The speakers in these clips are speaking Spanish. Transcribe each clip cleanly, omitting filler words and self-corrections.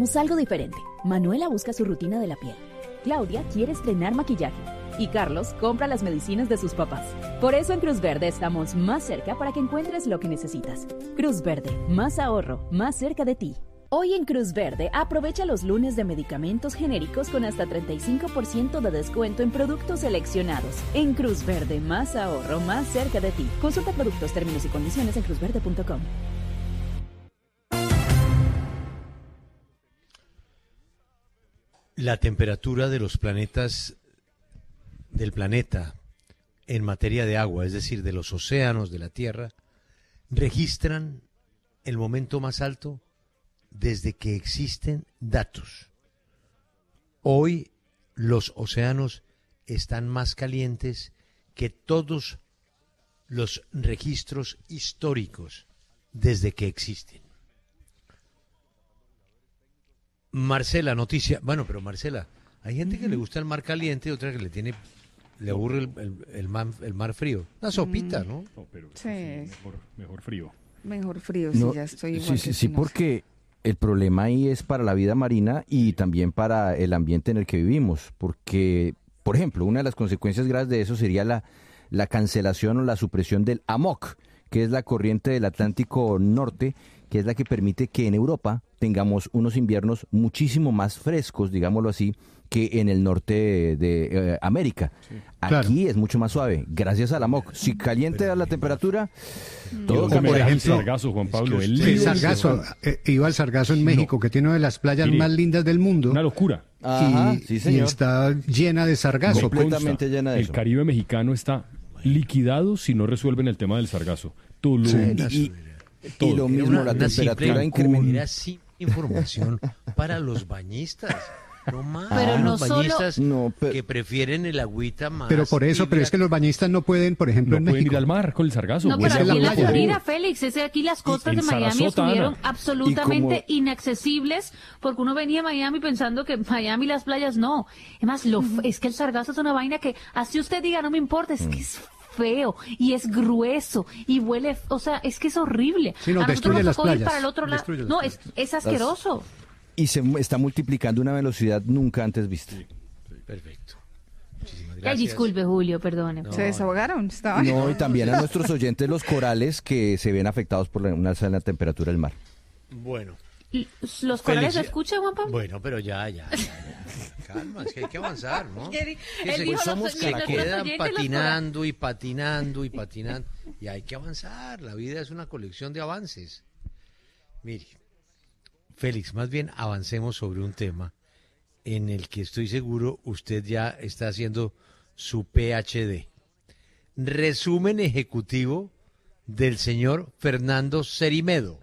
Queremos algo diferente. Manuela busca su rutina de la piel. Claudia quiere estrenar maquillaje. Y Carlos compra las medicinas de sus papás. Por eso en Cruz Verde estamos más cerca para que encuentres lo que necesitas. Cruz Verde, más ahorro, más cerca de ti. Hoy en Cruz Verde, aprovecha los lunes de medicamentos genéricos con hasta 35% de descuento en productos seleccionados. En Cruz Verde, más ahorro, más cerca de ti. Consulta productos, términos y condiciones en cruzverde.com. La temperatura de los planetas, del planeta en materia de agua, es decir, de los océanos, de la Tierra, registran el momento más alto desde que existen datos. Hoy los océanos están más calientes que todos los registros históricos desde que existen. Marcela, noticia. Bueno, pero Marcela, hay gente que le gusta el mar caliente y otra que le aburre el mar frío. Una sopita, ¿no? No, pero Sí. mejor frío. Mejor frío, No, sí, ya estoy igual. sí, porque el problema ahí es para la vida marina y también para el ambiente en el que vivimos, porque, por ejemplo, una de las consecuencias graves de eso sería la cancelación o la supresión del AMOC, que es la corriente del Atlántico Norte, que es la que permite que en Europa tengamos unos inviernos muchísimo más frescos, digámoslo así, que en el norte de América. Sí, aquí claro, es mucho más suave, gracias al AMOC. Si calienta la temperatura, todo cambia. Por ejemplo, Sargazo, Juan Pablo. El Sargazo, iba al Sargazo en México, que tiene una de las playas más lindas del mundo. Una locura. Ajá, sí, y está llena de sargazo. Completamente llena de el eso. El Caribe mexicano está liquidado si no resuelven el tema del sargazo. Tulum, y lo mismo, la temperatura incrementa. Era sin información para los bañistas. No más, pero no los bañistas solo, que prefieren el agüita más. Pero por eso, pero es que los bañistas no pueden, por ejemplo, en México ir al mar con el sargazo. No, pero aquí en la Florida, Félix, es que aquí las costas de Miami estuvieron absolutamente inaccesibles, porque uno venía a Miami pensando que Miami las playas no. Además, es que el sargazo es una vaina que, así usted diga, no me importa, es que es feo y es grueso y huele, o sea, es que es horrible. Sí, no, destruye las playas. Para el otro lado. No, es asqueroso. Y se está multiplicando a una velocidad nunca antes vista. Sí, perfecto. Muchísimas gracias. Ay, disculpe, Julio, perdone. No, ¿se desahogaron? No, y también a nuestros oyentes los corales que se ven afectados por una alza en la temperatura del mar. Bueno. ¿Los corales lo escuchan, Juan Pablo? Bueno, pero ya. Calma, es que hay que avanzar, ¿no? Somos que quedan patinando y patinando y patinando. Y hay que avanzar. La vida es una colección de avances. Mire, Félix, más bien avancemos sobre un tema en el que estoy seguro usted ya está haciendo su PhD. Resumen ejecutivo del señor Fernando Cerimedo.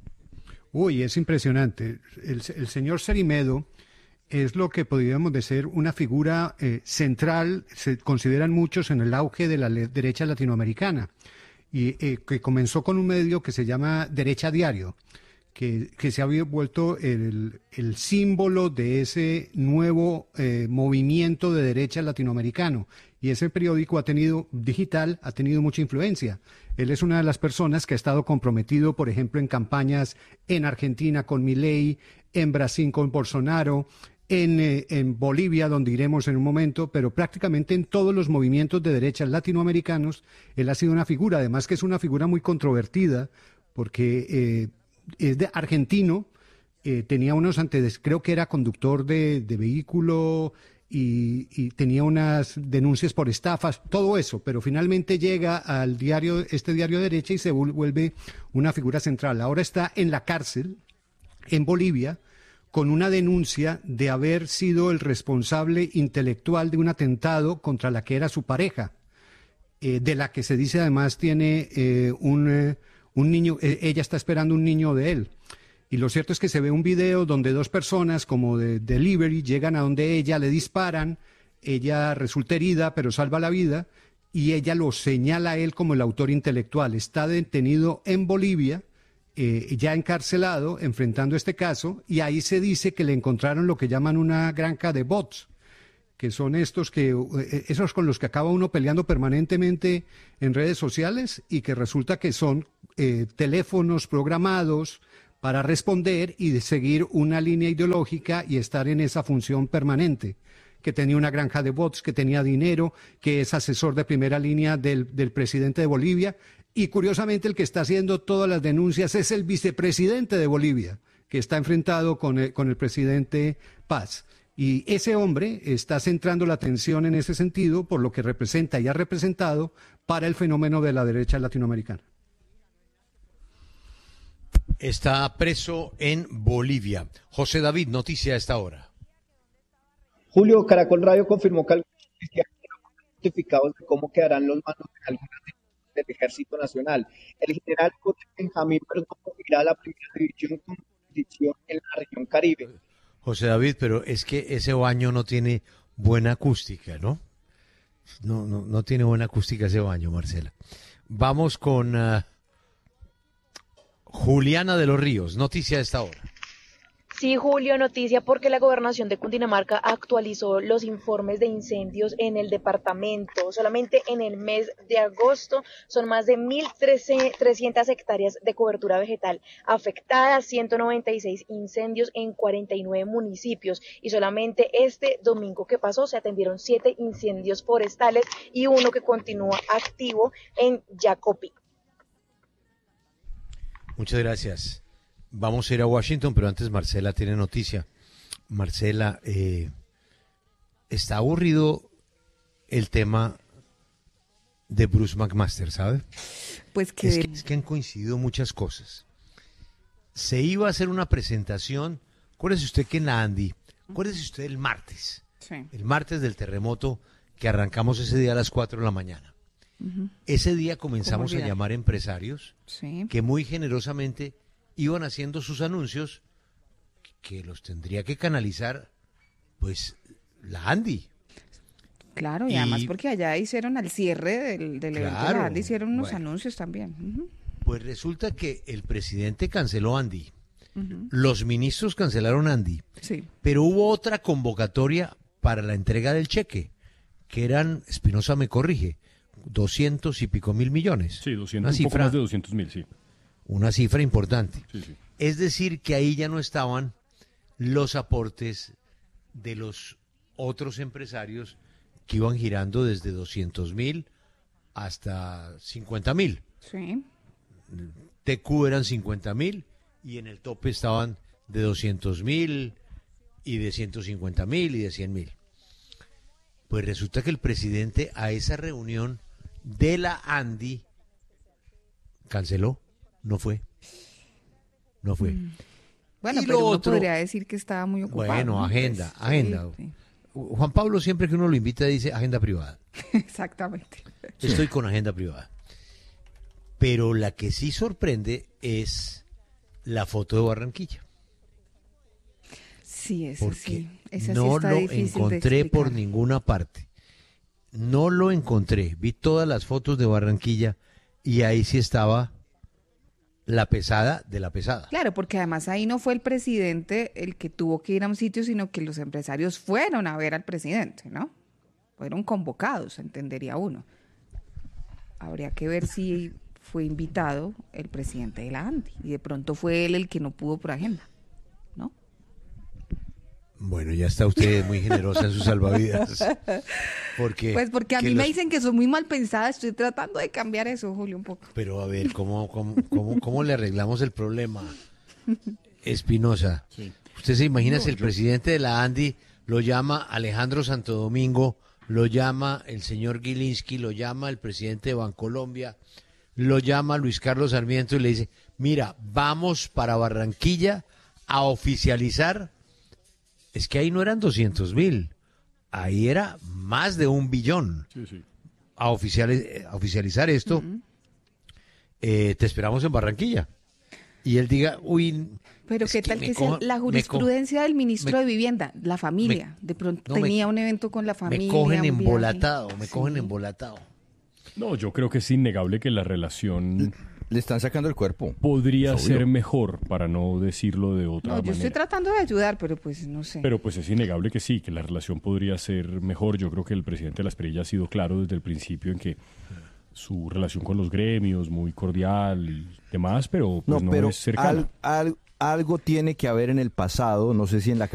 Uy, es impresionante. El señor Cerimedo es lo que podríamos decir una figura central, se consideran muchos en el auge de la derecha latinoamericana, y que comenzó con un medio que se llama Derecha Diario, que se había vuelto el símbolo de ese nuevo movimiento de derecha latinoamericano. Y ese periódico digital ha tenido mucha influencia. Él es una de las personas que ha estado comprometido, por ejemplo, en campañas en Argentina con Milei, en Brasil con Bolsonaro, en Bolivia, donde iremos en un momento, pero prácticamente en todos los movimientos de derechas latinoamericanos, él ha sido una figura, además que es una figura muy controvertida, porque es de argentino, tenía unos antecedentes, creo que era conductor de vehículo y tenía unas denuncias por estafas, todo eso, pero finalmente llega al este diario de derecha y se vuelve una figura central. Ahora está en la cárcel en Bolivia con una denuncia de haber sido el responsable intelectual de un atentado contra la que era su pareja, de la que se dice además tiene un niño, ella está esperando un niño de él. Y lo cierto es que se ve un video donde dos personas como de delivery llegan a donde ella, le disparan, ella resulta herida pero salva la vida y ella lo señala a él como el autor intelectual. Está detenido en Bolivia, ya encarcelado, enfrentando este caso, y ahí se dice que le encontraron lo que llaman una granja de bots, que son esos con los que acaba uno peleando permanentemente en redes sociales y que resulta que son teléfonos programados para responder y de seguir una línea ideológica y estar en esa función permanente, que tenía una granja de bots, que tenía dinero, que es asesor de primera línea del presidente de Bolivia, y curiosamente el que está haciendo todas las denuncias es el vicepresidente de Bolivia, que está enfrentado con el presidente Paz. Y ese hombre está centrando la atención en ese sentido por lo que representa y ha representado para el fenómeno de la derecha latinoamericana. Está preso en Bolivia. José David, noticia a esta hora. Julio, Caracol Radio confirmó que algunos oficiales fueron notificados de cómo quedarán los mandos de algunas del Ejército Nacional. El general Benjamín Perdomo irá a la primera división con jurisdicción en la región Caribe. José David, pero es que ese baño no tiene buena acústica, ¿no? No tiene buena acústica ese baño, Marcela. Vamos con Juliana de los Ríos, noticia a esta hora. Sí, Julio, noticia porque la Gobernación de Cundinamarca actualizó los informes de incendios en el departamento. Solamente en el mes de agosto son más de 1.300 hectáreas de cobertura vegetal afectadas, 196 incendios en 49 municipios y solamente este domingo que pasó se atendieron 7 incendios forestales y uno que continúa activo en Jacopí. Muchas gracias. Vamos a ir a Washington, pero antes Marcela tiene noticia. Marcela, está aburrido el tema de Bruce McMaster, ¿sabe? Pues que... Es que han coincidido muchas cosas. Se iba a hacer una presentación, acuérdese usted que en la Andy, acuérdese usted el martes, sí. El martes del terremoto que arrancamos ese día a las 4 de la mañana. Uh-huh. Ese día comenzamos a llamar empresarios sí. que muy generosamente iban haciendo sus anuncios que los tendría que canalizar pues la Andy. Claro, y además porque allá hicieron al cierre del evento de la Andy, hicieron unos anuncios también. Uh-huh. Pues resulta que el presidente canceló Andy, uh-huh. Los ministros cancelaron Andy, sí. Pero hubo otra convocatoria para la entrega del cheque, que eran, Espinosa me corrige, 200 y pico mil millones. Sí, 200, un poco más de 200.000, sí. Una cifra importante. Sí, sí. Es decir, que ahí ya no estaban los aportes de los otros empresarios que iban girando desde 200.000 hasta 50.000. Sí. TQ eran 50.000 y en el tope estaban de 200.000 y de 150.000 y de 100.000. Pues resulta que el presidente a esa reunión de la Andy canceló. No fue. Bueno, y pero uno otro, podría decir que estaba muy ocupado. Bueno, ¿no? agenda. Sí. Juan Pablo siempre que uno lo invita dice agenda privada. Exactamente. Estoy con agenda privada. Pero la que sí sorprende es la foto de Barranquilla. Sí, esa porque sí. Esa no sí está lo difícil encontré de explicar. por ninguna parte. No lo encontré. Vi todas las fotos de Barranquilla y ahí sí estaba la pesada de la pesada. Claro, porque además ahí no fue el presidente el que tuvo que ir a un sitio, sino que los empresarios fueron a ver al presidente, ¿no? Fueron convocados, entendería uno. Habría que ver si fue invitado el presidente de la ANDI y de pronto fue él el que no pudo por agenda, ¿no? Bueno, ya está usted muy generosa en sus salvavidas. Porque a mí me dicen que soy muy mal pensada, estoy tratando de cambiar eso, Julio, un poco. Pero a ver, ¿cómo le arreglamos el problema? Espinosa, sí. ¿Usted se imagina si el presidente de la ANDI lo llama Alejandro Santo Domingo, lo llama el señor Gilinski, lo llama el presidente de Bancolombia, lo llama Luis Carlos Sarmiento y le dice, mira, vamos para Barranquilla a oficializar? Es que ahí no eran 200.000, ahí era más de 1 billón. Sí, sí. A oficializar esto, uh-huh. Te esperamos en Barranquilla. Y él diga, uy... Pero qué tal que sea la jurisprudencia del ministro de Vivienda, la familia. De pronto tenía un evento con la familia. Me cogen embolatado. No, yo creo que es innegable que la relación... Le están sacando el cuerpo. Podría ser mejor, para no decirlo de otra manera. Yo estoy tratando de ayudar, pero pues no sé. Pero pues es innegable que sí, que la relación podría ser mejor. Yo creo que el presidente de la Espriella ha sido claro desde el principio en que su relación con los gremios, muy cordial y demás, pero pues no es cercana. algo tiene que haber en el pasado, no sé si en la